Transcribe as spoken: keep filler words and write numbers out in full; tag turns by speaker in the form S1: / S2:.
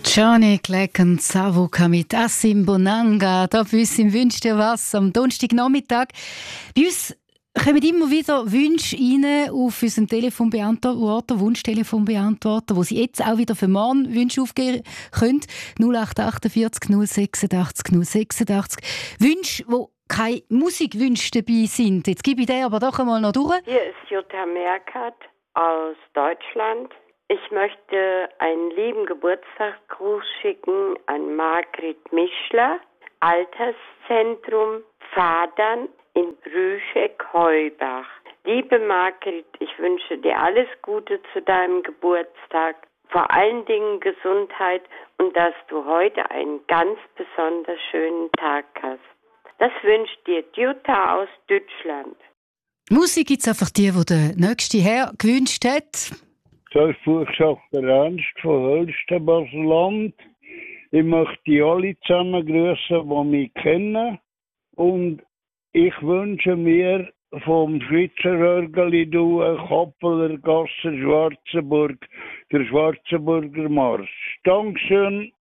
S1: Johnny Clegg und Savuka mit Assim Bonanga. Da bei uns im «Wünsch dir was» am Donnerstagnachmittag. Bei uns kommen immer wieder Wünsche rein auf unseren Telefonbeantworter, Wunschtelefonbeantworter, wo Sie jetzt auch wieder für morgen Wünsche aufgeben können. null acht achtundvierzig null sechsundachtzig null sechsundachtzig. Wünsche, wo keine Musikwünsche dabei sind. Jetzt gebe ich den aber doch einmal noch durch.
S2: Hier ist Jutta Merkert aus Deutschland. Ich möchte einen lieben Geburtstagsgruß schicken an Margret Mischler, Alterszentrum Fadern in Rüscheck-Heubach. Liebe Margret, ich wünsche dir alles Gute zu deinem Geburtstag, vor allen Dingen Gesundheit und dass du heute einen ganz besonders schönen Tag hast. Das wünscht dir Jutta aus Deutschland.
S1: Musik gibt es einfach die, die der nächste Herr gewünscht hat.
S3: Das ist Buchstabe Ernst von Hölstenbaseland. Ich möchte alle zusammen grüßen, die mich kennen. Und ich wünsche mir vom Schweizer Hörgeli du Kappeler Gasse Schwarzenburg, der Schwarzenburger Marsch. Dankeschön.